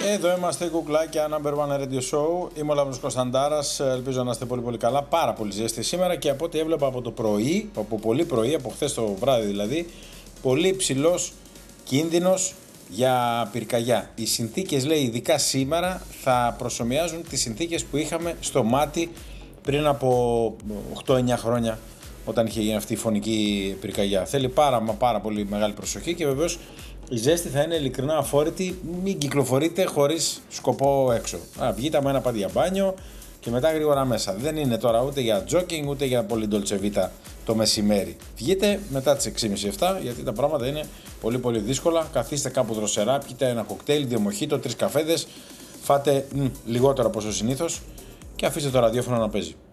Εδώ είμαστε, κουκλάκια, Number One Radio Show. Είμαι ο Λάμπρος Κωνσταντάρας. Ελπίζω να είστε πολύ πολύ καλά. Πάρα πολύ ζέστη σήμερα και από ό,τι έβλεπα από το πρωί, από πολύ πρωί, από χθες το βράδυ δηλαδή, πολύ ψηλός κίνδυνος για πυρκαγιά. Οι συνθήκες, λέει, ειδικά σήμερα θα προσομοιάζουν τις συνθήκες που είχαμε στο Μάτι πριν από 8-9 χρόνια, όταν είχε γίνει αυτή η φωνική πυρκαγιά. Θέλει πάρα πολύ μεγάλη προσοχή και βεβαίως η ζέστη θα είναι ειλικρινά αφόρητη. Μην κυκλοφορείτε χωρίς σκοπό έξω. Βγείτε με ένα παντιά μπάνιο και μετά γρήγορα μέσα. Δεν είναι τώρα ούτε για τζόκινγκ ούτε για πολύ ντολτσεβίτα το μεσημέρι. Βγείτε μετά τις 6.30-7, γιατί τα πράγματα είναι πολύ δύσκολα. Καθίστε κάπου δροσερά, πιείτε ένα κοκτέιλ, 2 μοχίτο, 3 καφέδες, φάτε λιγότερο από όσο συνήθως και αφήστε το ραδιόφωνο να παίζει.